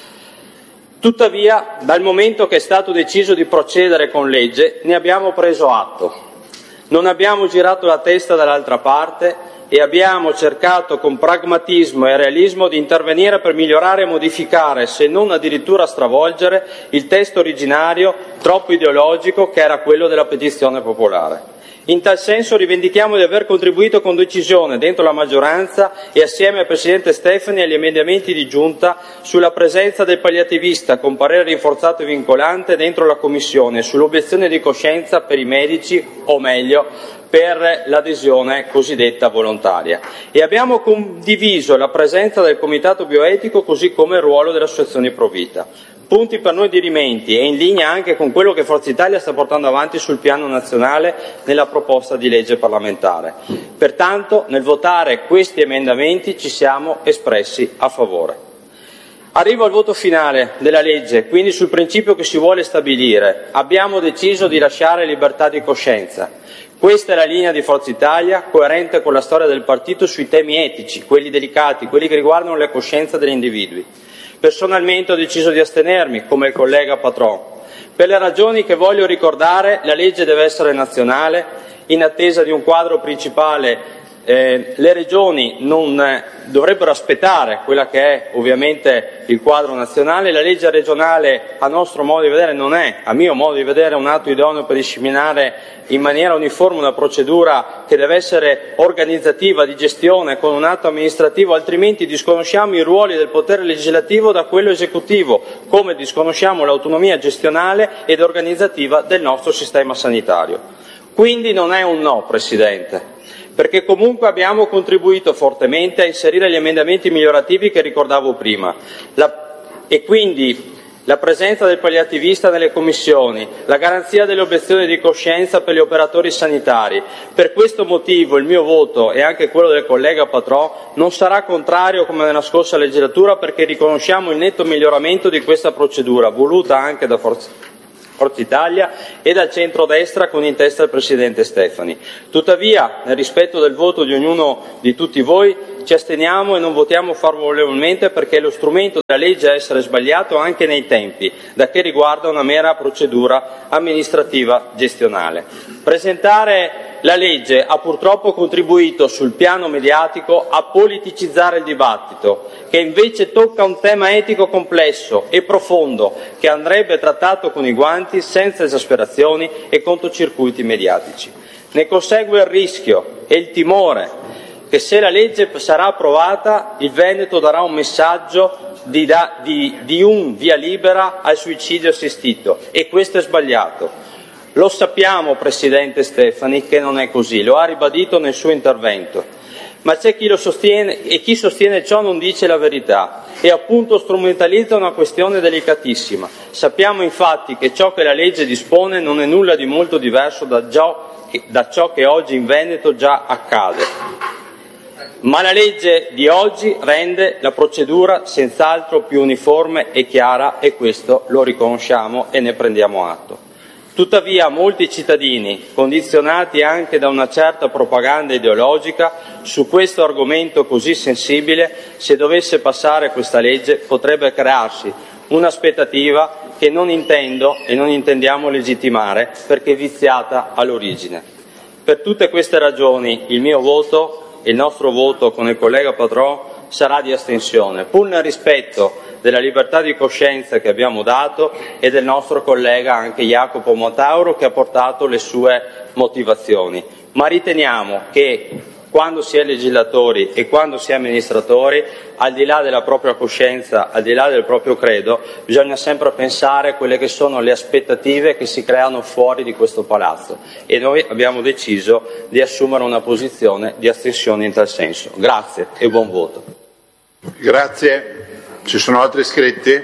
Tuttavia, dal momento che è stato deciso di procedere con legge, ne abbiamo preso atto. Non abbiamo girato la testa dall'altra parte e abbiamo cercato con pragmatismo e realismo di intervenire per migliorare e modificare, se non addirittura stravolgere, il testo originario troppo ideologico che era quello della petizione popolare. In tal senso rivendichiamo di aver contribuito con decisione dentro la maggioranza e assieme al Presidente Stefani agli emendamenti di giunta sulla presenza del palliativista con parere rinforzato e vincolante dentro la Commissione, sull'obiezione di coscienza per i medici, o meglio, per l'adesione cosiddetta volontaria. E abbiamo condiviso la presenza del Comitato Bioetico così come il ruolo delle associazioni pro vita. Punti per noi dirimenti e in linea anche con quello che Forza Italia sta portando avanti sul piano nazionale nella proposta di legge parlamentare. Pertanto, nel votare questi emendamenti ci siamo espressi a favore. Arrivo al voto finale della legge, quindi sul principio che si vuole stabilire. Abbiamo deciso di lasciare libertà di coscienza. Questa è la linea di Forza Italia, coerente con la storia del partito sui temi etici, quelli delicati, quelli che riguardano la coscienza degli individui. Personalmente ho deciso di astenermi, come il collega Patron. Per le ragioni che voglio ricordare, la legge deve essere nazionale, in attesa di un quadro principale. Le regioni non dovrebbero aspettare quella che è ovviamente il quadro nazionale. La legge regionale, a nostro modo di vedere, non è, a mio modo di vedere, un atto idoneo per disciplinare in maniera uniforme una procedura che deve essere organizzativa, di gestione, con un atto amministrativo, altrimenti disconosciamo i ruoli del potere legislativo da quello esecutivo, come disconosciamo l'autonomia gestionale ed organizzativa del nostro sistema sanitario. Quindi non è un no, Presidente. perché comunque abbiamo contribuito fortemente a inserire gli emendamenti migliorativi che ricordavo prima, e quindi la presenza del palliativista nelle commissioni, la garanzia delle obiezioni di coscienza per gli operatori sanitari. Per questo motivo il mio voto, e anche quello del collega Patrò, non sarà contrario come nella scorsa legislatura, perché riconosciamo il netto miglioramento di questa procedura, voluta anche da Forza Italia e dal centrodestra con in testa il Presidente Stefani. Tuttavia, nel rispetto del voto di ognuno di tutti voi, ci asteniamo e non votiamo favorevolmente, perché lo strumento della legge a essere sbagliato anche nei tempi, da che riguarda una mera procedura amministrativa gestionale. Presentare la legge ha purtroppo contribuito sul piano mediatico a politicizzare il dibattito, che invece tocca un tema etico complesso e profondo che andrebbe trattato con i guanti, senza esasperazioni e cortocircuiti mediatici. Ne consegue il rischio e il timore che, se la legge sarà approvata, il Veneto darà un messaggio di un via libera al suicidio assistito, e questo è sbagliato. Lo sappiamo, Presidente Stefani, che non è così, lo ha ribadito nel suo intervento, ma c'è chi lo sostiene, e chi sostiene ciò non dice la verità e appunto strumentalizza una questione delicatissima. Sappiamo infatti che ciò che la legge dispone non è nulla di molto diverso da ciò che oggi in Veneto già accade. Ma la legge di oggi rende la procedura senz'altro più uniforme e chiara, e questo lo riconosciamo e ne prendiamo atto. Tuttavia molti cittadini, condizionati anche da una certa propaganda ideologica, su questo argomento così sensibile, se dovesse passare questa legge, potrebbe crearsi un'aspettativa che non intendo e non intendiamo legittimare, perché viziata all'origine. Per tutte queste ragioni il mio voto, il nostro voto con il collega Patrò, sarà di astensione, pur nel rispetto della libertà di coscienza che abbiamo dato e del nostro collega anche Jacopo Matauro, che ha portato le sue motivazioni. Ma riteniamo che quando si è legislatori e quando si è amministratori, al di là della propria coscienza, al di là del proprio credo, bisogna sempre pensare a quelle che sono le aspettative che si creano fuori di questo palazzo, e noi abbiamo deciso di assumere una posizione di astensione in tal senso. Grazie e buon voto. Grazie. Ci sono altri iscritti?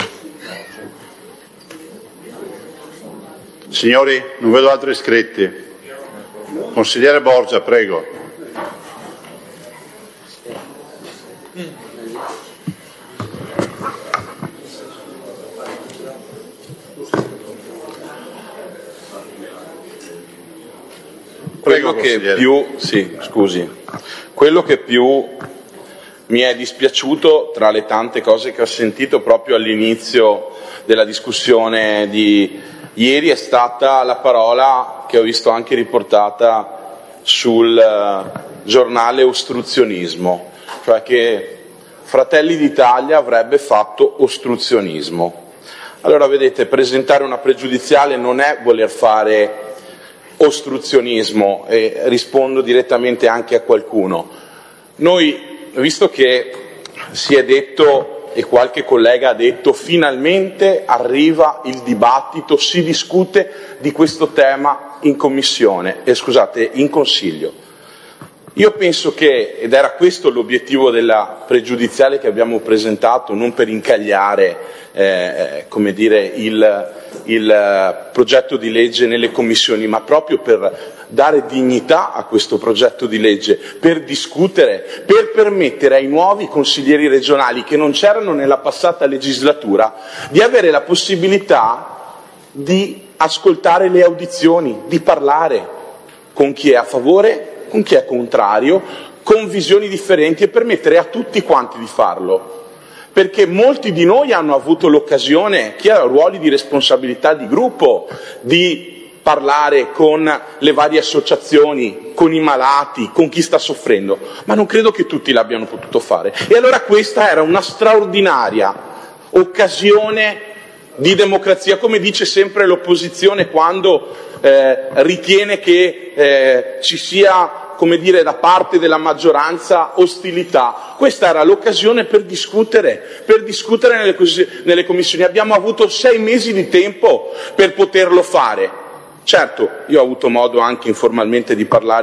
Signori, non vedo altri iscritti. Consigliere Borgia, prego. Quello che più mi è dispiaciuto, tra le tante cose che ho sentito proprio all'inizio della discussione di ieri, è stata la parola che ho visto anche riportata sul giornale ostruzionismo, cioè che Fratelli d'Italia avrebbe fatto ostruzionismo. Allora, vedete, presentare una pregiudiziale non è voler fare ostruzionismo, e rispondo direttamente anche a qualcuno. Noi, visto che si è detto e qualche collega ha detto finalmente arriva il dibattito, si discute di questo tema in commissione, in consiglio. Io penso che, ed era questo l'obiettivo della pregiudiziale che abbiamo presentato, non per incagliare il progetto di legge nelle commissioni, ma proprio per dare dignità a questo progetto di legge, per discutere, per permettere ai nuovi consiglieri regionali, che non c'erano nella passata legislatura, di avere la possibilità di ascoltare le audizioni, di parlare con chi è a favore, con chi è contrario, con visioni differenti, e permettere a tutti quanti di farlo. Perché molti di noi hanno avuto l'occasione, chi ha ruoli di responsabilità di gruppo, di parlare con le varie associazioni, con i malati, con chi sta soffrendo, ma non credo che tutti l'abbiano potuto fare. E allora questa era una straordinaria occasione di democrazia, come dice sempre l'opposizione quando ritiene che ci sia, come dire, da parte della maggioranza ostilità. Questa era l'occasione per discutere nelle commissioni. Abbiamo avuto 6 mesi di tempo per poterlo fare. Certo, io ho avuto modo anche informalmente di parlare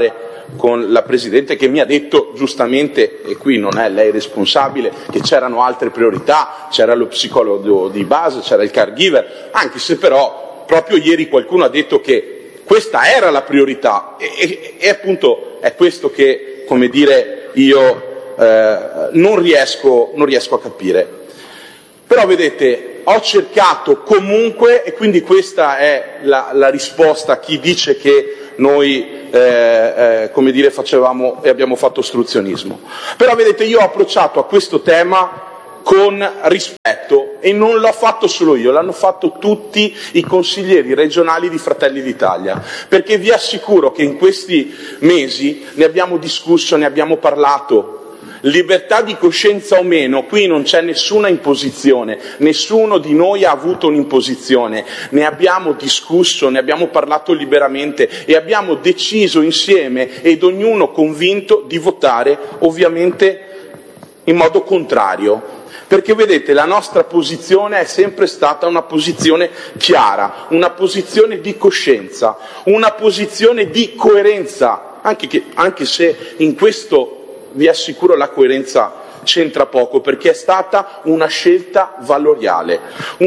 con la Presidente, che mi ha detto giustamente, e qui non è lei responsabile, che c'erano altre priorità, c'era lo psicologo di base, c'era il caregiver, anche se però proprio ieri qualcuno ha detto che questa era la priorità e appunto è questo che, come dire, io non riesco a capire. Però vedete, ho cercato comunque, e quindi questa è la risposta a chi dice che noi, come dire, facevamo e abbiamo fatto ostruzionismo. Però vedete, io ho approcciato a questo tema con rispetto e non l'ho fatto solo io, l'hanno fatto tutti i consiglieri regionali di Fratelli d'Italia, perché vi assicuro che in questi mesi ne abbiamo discusso, ne abbiamo parlato. Libertà di coscienza o meno, qui non c'è nessuna imposizione, nessuno di noi ha avuto un'imposizione, ne abbiamo discusso, ne abbiamo parlato liberamente e abbiamo deciso insieme ed ognuno convinto di votare ovviamente in modo contrario. Perché vedete, la nostra posizione è sempre stata una posizione chiara, una posizione di coscienza, una posizione di coerenza, anche se in questo vi assicuro la coerenza c'entra poco, perché è stata una scelta valoriale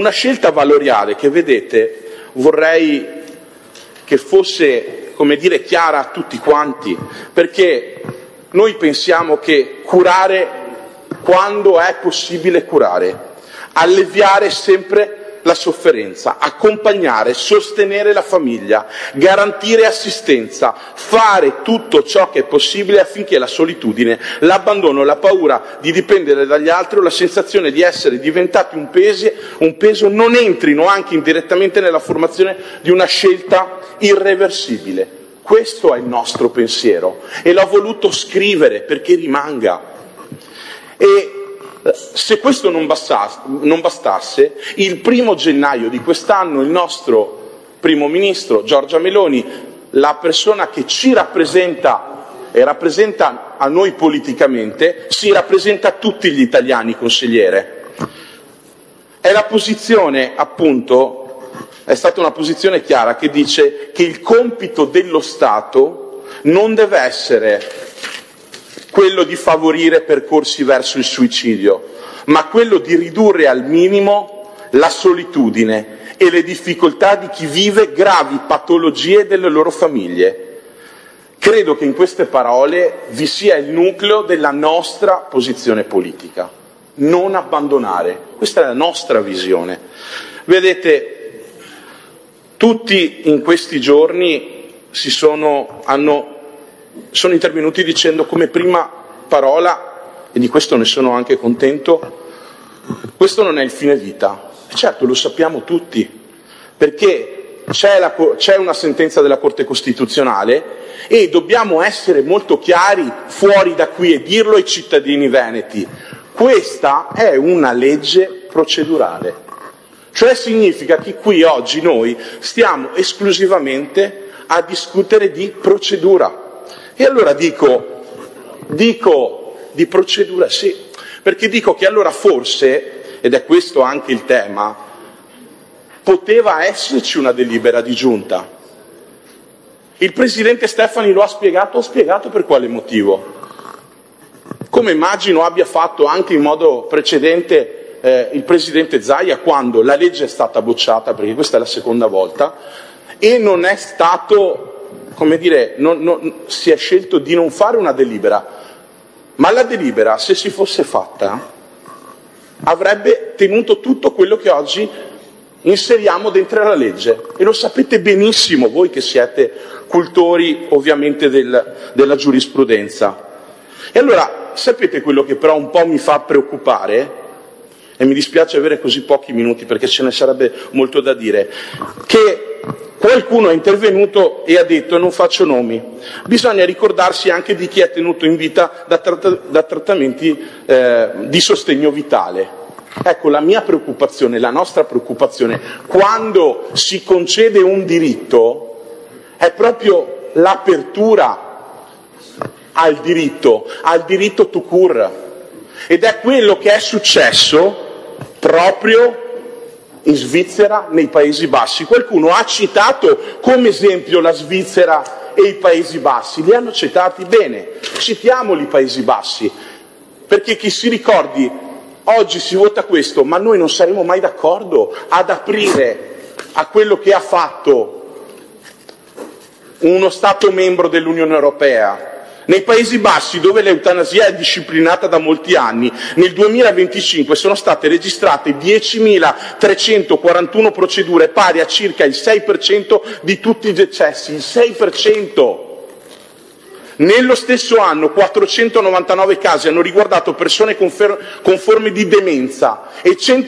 che, vedete, vorrei che fosse, come dire, chiara a tutti quanti, perché noi pensiamo che curare quando è possibile curare, alleviare sempre la sofferenza, accompagnare, sostenere la famiglia, garantire assistenza, fare tutto ciò che è possibile affinché la solitudine, l'abbandono, la paura di dipendere dagli altri o la sensazione di essere diventati un peso non entrino anche indirettamente nella formazione di una scelta irreversibile. Questo è il nostro pensiero e l'ho voluto scrivere perché rimanga. E se questo non bastasse, il 1° gennaio di quest'anno il nostro primo ministro, Giorgia Meloni, la persona che ci rappresenta e rappresenta a noi politicamente, si rappresenta a tutti gli italiani, consigliere. È la posizione, appunto, è stata una posizione chiara che dice che il compito dello Stato non deve essere quello di favorire percorsi verso il suicidio, ma quello di ridurre al minimo la solitudine e le difficoltà di chi vive gravi patologie delle loro famiglie. Credo che in queste parole vi sia il nucleo della nostra posizione politica. Non abbandonare. Questa è la nostra visione. Vedete, tutti in questi giorni sono intervenuti dicendo come prima parola, e di questo ne sono anche contento, questo non è il fine vita. E certo, lo sappiamo tutti, perché c'è una sentenza della Corte Costituzionale e dobbiamo essere molto chiari fuori da qui e dirlo ai cittadini veneti. Questa è una legge procedurale, cioè significa che qui oggi noi stiamo esclusivamente a discutere di procedura. E allora dico di procedura sì, perché dico che allora forse, ed è questo anche il tema, poteva esserci una delibera di giunta. Il presidente Stefani lo ha spiegato per quale motivo. Come immagino abbia fatto anche in modo precedente il presidente Zaia quando la legge è stata bocciata, perché questa è la seconda volta, e non è stato, come dire, si è scelto di non fare una delibera, ma la delibera, se si fosse fatta, avrebbe tenuto tutto quello che oggi inseriamo dentro la legge. E lo sapete benissimo voi che siete cultori ovviamente della giurisprudenza. E allora, sapete quello che però un po' mi fa preoccupare? E mi dispiace avere così pochi minuti perché ce ne sarebbe molto da dire, che qualcuno è intervenuto e ha detto, e non faccio nomi, bisogna ricordarsi anche di chi è tenuto in vita da trattamenti di sostegno vitale. Ecco, la mia preoccupazione, la nostra preoccupazione, quando si concede un diritto, è proprio l'apertura al diritto tout court. Ed è quello che è successo proprio in Svizzera, nei Paesi Bassi. Qualcuno ha citato come esempio la Svizzera e i Paesi Bassi, li hanno accettati bene. Citiamoli i Paesi Bassi, perché chi si ricordi, oggi si vota questo, ma noi non saremo mai d'accordo ad aprire a quello che ha fatto uno Stato membro dell'Unione Europea. Nei Paesi Bassi, dove l'eutanasia è disciplinata da molti anni, nel 2025 sono state registrate 10.341 procedure, pari a circa il 6% di tutti i decessi, il 6%. Nello stesso anno 499 casi hanno riguardato persone con forme di demenza e